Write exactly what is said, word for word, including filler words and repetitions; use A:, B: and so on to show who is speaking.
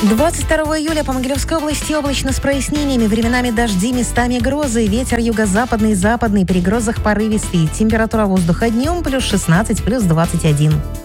A: двадцать второго июля по Могилевской области облачно с прояснениями, временами дожди, местами грозы, ветер юго-западный, западный, при грозах порывистый. Температура воздуха днем плюс шестнадцать, плюс двадцать один.